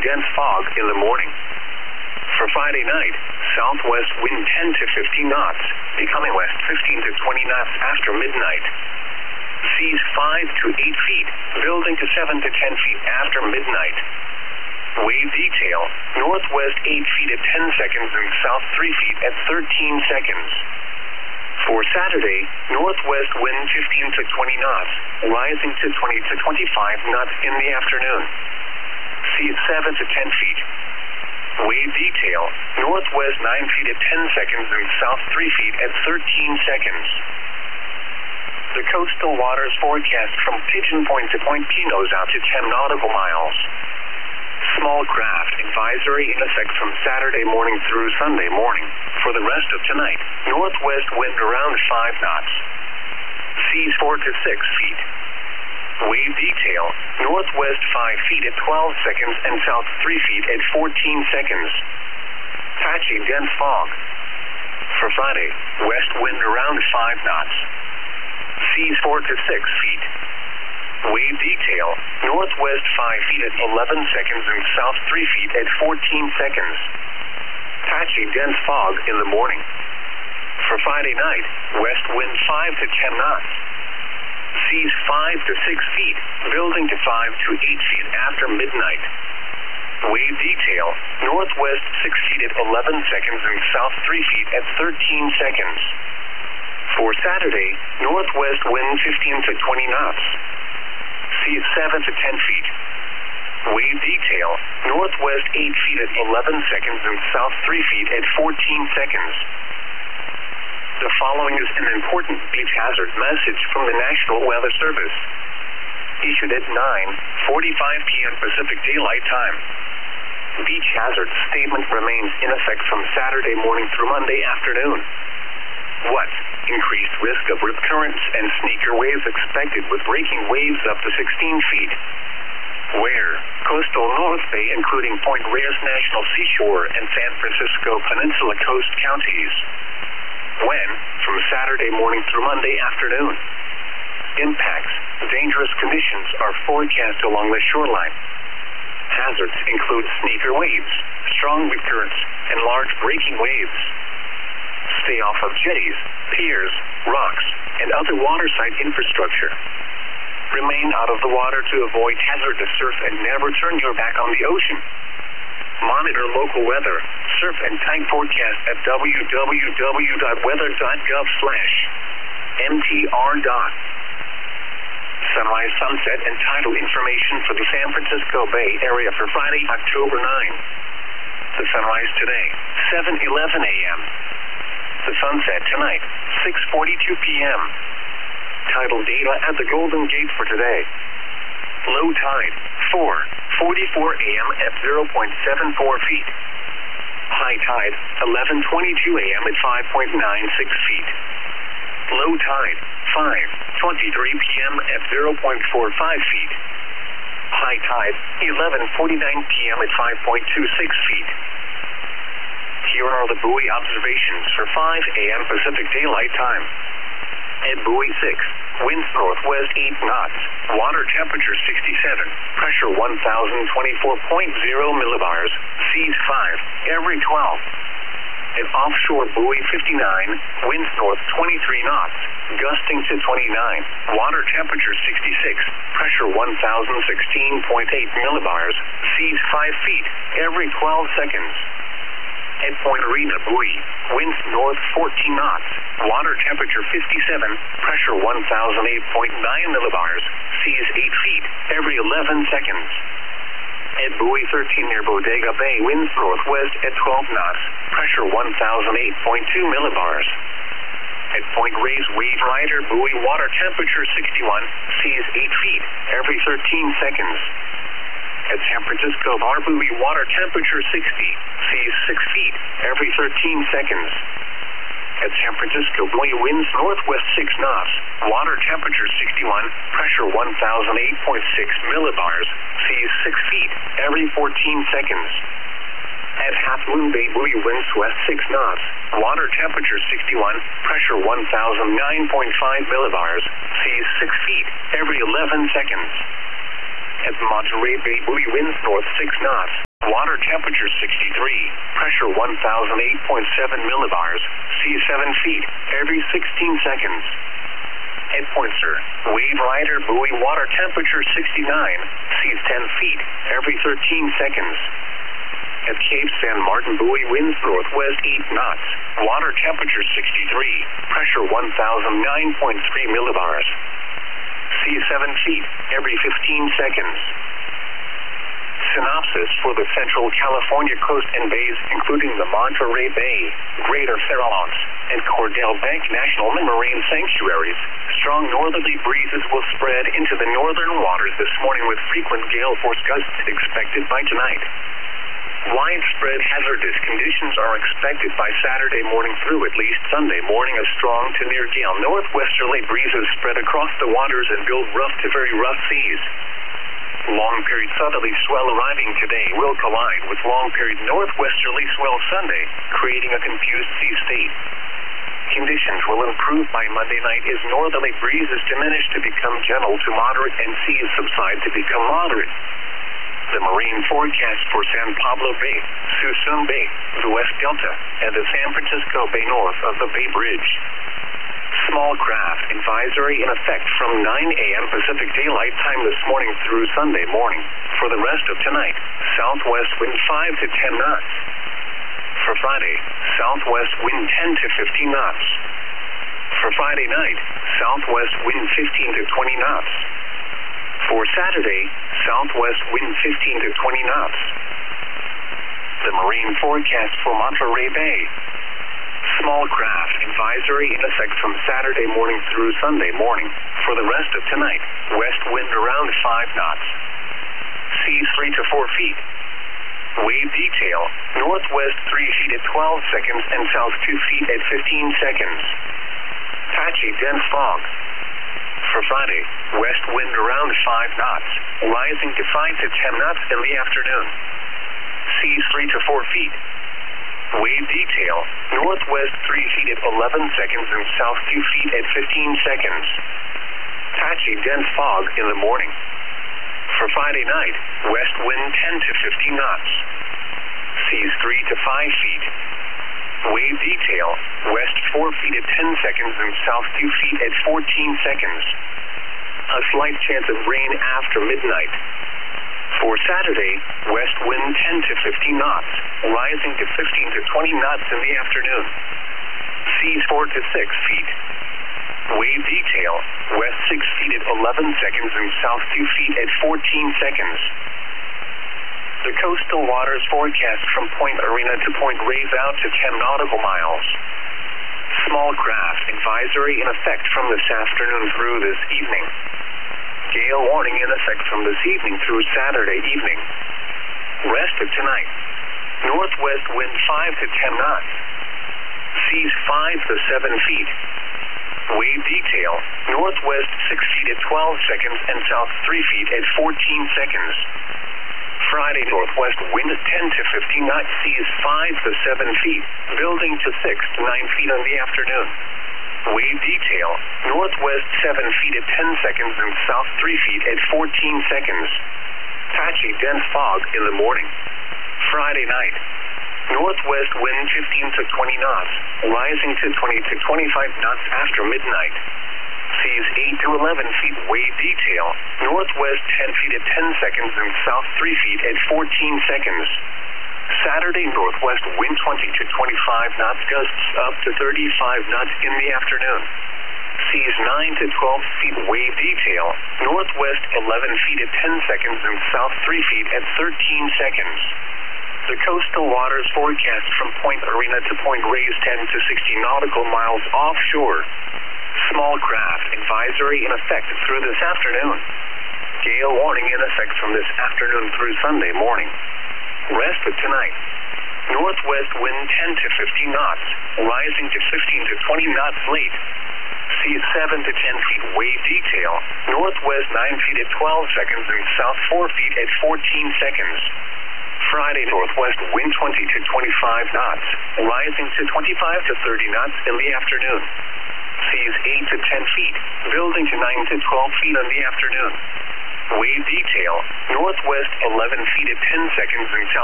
dense fog in the morning. For Friday night, southwest wind 10 to 15 knots, becoming west 15 to 20 knots after midnight. Seas 5 to 8 feet, building to 7 to 10 feet after midnight. Wave detail, northwest 8 feet at 10 seconds and south 3 feet at 13 seconds. For Saturday, northwest wind 15 to 20 knots, rising to 20 to 25 knots in the afternoon. Seas 7 to 10 feet. Wave detail, northwest 9 feet at 10 seconds and south 3 feet at 13 seconds. The coastal waters forecast from Pigeon Point to Point Pinos out to 10 nautical miles. Small craft advisory in effect from Saturday morning through Sunday morning. For the rest of tonight, northwest wind around 5 knots. Seas 4 to 6 feet. Wave detail, northwest 5 feet at 12 seconds and south 3 feet at 14 seconds. Patchy dense fog. For Friday, west wind around 5 knots. Seas 4 to 6 feet. Wave detail, northwest 5 feet at 11 seconds and south 3 feet at 14 seconds. Patchy dense fog in the morning. For Friday night, west wind 5 to 10 knots. Seas 5 to 6 feet, building to 5 to 8 feet after midnight. Wave detail, northwest 6 feet at 11 seconds and south 3 feet at 13 seconds. For Saturday, northwest wind 15 to 20 knots. Seas 7 to 10 feet. Wave detail, northwest 8 feet at 11 seconds and south 3 feet at 14 seconds. The following is an important beach hazard message from the National Weather Service. Issued at 9:45 p.m. Pacific Daylight Time. Beach hazard statement remains in effect from Saturday morning through Monday afternoon. What? Increased risk of rip currents and sneaker waves expected with breaking waves up to 16 feet. Where? Coastal North Bay including Point Reyes National Seashore and San Francisco Peninsula Coast counties. When? From Saturday morning through Monday afternoon. Impacts. Dangerous conditions are forecast along the shoreline. Hazards include sneaker waves, strong rip currents, and large breaking waves. Stay off of jetties, piers, rocks, and other waterside infrastructure. Remain out of the water to avoid hazardous surf and never turn your back on the ocean. Monitor local weather, surf and tide forecast at www.weather.gov/mtr. Sunrise, sunset, and tidal information for the San Francisco Bay Area for Friday, October 9. The sunrise today, 7:11 a.m. The sunset tonight, 6:42 p.m. Tidal data at the Golden Gate for today. Low tide, 4:44 a.m. at 0.74 feet. High tide, 11:22 a.m. at 5.96 feet. Low tide, 5:23 p.m. at 0.45 feet. High tide, 11:49 p.m. at 5.26 feet. Here are the buoy observations for 5 a.m. Pacific Daylight Time. At buoy 6, winds northwest 8 knots, water temperature 67, pressure 1,024.0 millibars, seas 5, every 12. At offshore buoy 59, winds north 23 knots, gusting to 29, water temperature 66, pressure 1,016.8 millibars, seas 5 feet, every 12 seconds. At Point Arena buoy, winds north 14 knots, water temperature 57, pressure 1,008.9 millibars, seas 8 feet, every 11 seconds. At buoy 13 near Bodega Bay, winds northwest at 12 knots, pressure 1,008.2 millibars. At Point Reyes Wave Rider buoy, water temperature 61, seas 8 feet, every 13 seconds. At San Francisco Bar buoy, water temperature 60, seas 6 feet, every 13 seconds. At San Francisco buoy, winds northwest 6 knots, water temperature 61, pressure 1,008.6 millibars, seas 6 feet, every 14 seconds. At Half Moon Bay buoy, winds west 6 knots, water temperature 61, pressure 1,009.5 millibars, seas 6 feet, every 11 seconds. At Monterey Bay buoy, winds north 6 knots, Water temperature 63. Pressure 1008.7 millibars. Seas 7 feet every 16 seconds. Head pointer. Wave rider buoy water temperature 69. Seas 10 feet every 13 seconds. At Cape San Martin buoy winds northwest 8 knots. Water temperature 63. Pressure 1009.3 millibars. Seas 7 feet every 15 seconds. Synopsis for the Central California coast and bays, including the Monterey Bay, Greater Farallones, and Cordell Bank National Marine Sanctuaries. Strong northerly breezes will spread into the northern waters this morning with frequent gale force gusts expected by tonight. Widespread hazardous conditions are expected by Saturday morning through at least Sunday morning. A strong to near gale northwesterly breezes spread across the waters and build rough to very rough seas. Long-period southerly swell arriving today will collide with long-period northwesterly swell Sunday, creating a confused sea state. Conditions will improve by Monday night as northerly breezes diminish to become gentle to moderate and seas subside to become moderate. The marine forecast for San Pablo Bay, Suisun Bay, the West Delta, and the San Francisco Bay north of the Bay Bridge. Small craft advisory in effect from 9 a.m. Pacific Daylight Time this morning through Sunday morning. For the rest of tonight, southwest wind 5 to 10 knots. For Friday, southwest wind 10 to 15 knots. For Friday night, southwest wind 15 to 20 knots. For Saturday, southwest wind 15 to 20 knots. The marine forecast for Monterey Bay. Small craft advisory in effect from Saturday morning through Sunday morning. For the rest of tonight, west wind around 5 knots. Seas 3 to 4 feet. Wave detail, northwest 3 feet at 12 seconds and south 2 feet at 15 seconds. Patchy dense fog. For Friday, west wind around 5 knots, rising to 5 to 10 knots in the afternoon. Seas 3 to 4 feet. Wave detail, northwest 3 feet at 11 seconds and south 2 feet at 15 seconds. Patchy dense fog in the morning. For Friday night, west wind 10 to 15 knots. Seas 3 to 5 feet. Wave detail, west 4 feet at 10 seconds and south 2 feet at 14 seconds. A slight chance of rain after midnight. For Saturday, west wind 10 to 15 knots, rising to 15 to 20 knots in the afternoon. Seas 4 to 6 feet. Wave detail, west 6 feet at 11 seconds and south 2 feet at 14 seconds. The coastal waters forecast from Point Arena to Point Reyes out to 10 nautical miles. Small craft advisory in effect from this afternoon through this evening. Gale warning in effect from this evening through Saturday evening. Rest of tonight. Northwest wind 5 to 10 knots. Seas 5 to 7 feet. Wave detail, northwest 6 feet at 12 seconds and south 3 feet at 14 seconds. Friday, northwest wind 10 to 15 knots, seas 5 to 7 feet, building to 6 to 9 feet in the afternoon. Wave detail, northwest 7 feet at 10 seconds and south 3 feet at 14 seconds. Patchy dense fog in the morning. Friday night, northwest wind 15 to 20 knots, rising to 20 to 25 knots after midnight. Seas 8 to 11 feet, wave detail, northwest 10 feet at 10 seconds and south 3 feet at 14 seconds. Saturday, northwest wind 20 to 25 knots, gusts up to 35 knots in the afternoon. Seas 9 to 12 feet, wave detail, northwest 11 feet at 10 seconds and south 3 feet at 13 seconds. The coastal waters forecast from Point Arena to Point Reyes 10 to 60 nautical miles offshore. Small craft advisory in effect through this afternoon. Gale warning in effect from this afternoon through Sunday morning. Rest of tonight. Northwest wind 10 to 15 knots, rising to 15 to 20 knots late. Seas 7 to 10 feet, wave detail, northwest 9 feet at 12 seconds and south 4 feet at 14 seconds. Friday, northwest wind 20 to 25 knots, rising to 25 to 30 knots in the afternoon. Seas 8 to 10 feet, building to 9 to 12 feet in the afternoon. Wave detail, northwest 11 feet at 10 seconds and south